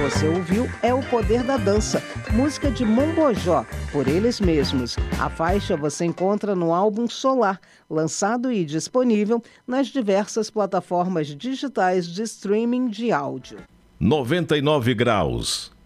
você ouviu é O Poder da Dança, música de Mombojó, por eles mesmos. A faixa você encontra no álbum Solar, lançado e disponível nas diversas plataformas digitais de streaming de áudio. 99 graus.